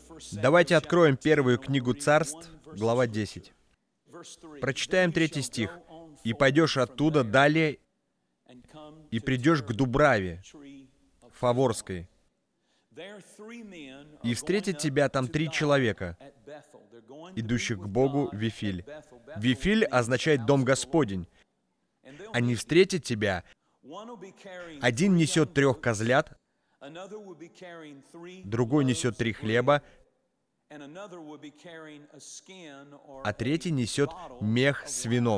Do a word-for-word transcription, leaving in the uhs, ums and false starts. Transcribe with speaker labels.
Speaker 1: Давайте откроем первую книгу Царств, глава десять. Прочитаем третий стих. «И пойдешь оттуда далее, и придешь к Дубраве Фаворской, и встретит тебя там три человека, идущих к Богу в Вифиль». Вифиль означает «дом Господень». Они встретят тебя. Один несет трех козлят, другой несет три хлеба, а третий несет мех с вином.